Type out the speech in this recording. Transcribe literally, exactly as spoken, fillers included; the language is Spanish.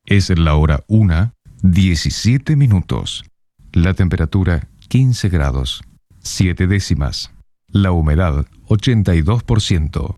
Es la hora una, diecisiete minutos. La temperatura quince grados, siete décimas. La humedad ochenta y dos por ciento.